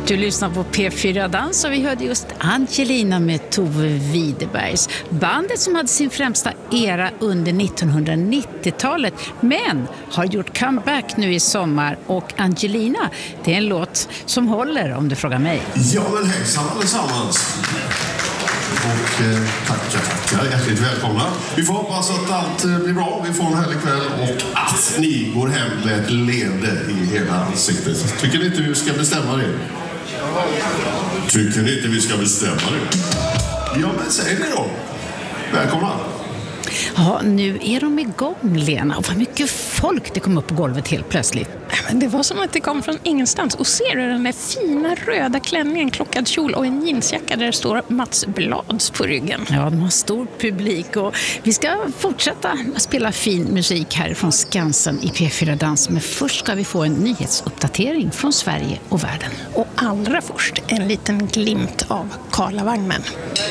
Du lyssnar på P4 Dans och vi hörde just Angelina med Tove Widerbergs. Bandet som hade sin främsta era under 1990-talet men har gjort comeback nu i sommar. Och Angelina, det är en låt som håller om du frågar mig. Ja men hejsan allesammans. Och tackar, hjärtligt välkomna. Vi får hoppas att allt blir bra, vi får en härlig kväll och att ni går hem med ett leende i hela ansiktet. Tycker ni inte vi ska bestämma det? Tycker ni inte vi ska bestämma det? Ja men säg det då. Välkomna. Ja, nu är de igång, Lena. Och vad mycket folk det kom upp på golvet helt plötsligt. Men det var som att det kom från ingenstans. Och ser du den där fina röda klänningen, klockad kjol och en jeansjacka där det står Mats Blads på ryggen. Ja, de har stor publik och vi ska fortsätta spela fin musik här från Skansen i P4 Dans. Men först ska vi få en nyhetsuppdatering från Sverige och världen. Och allra först en liten glimt av Karlavagnen.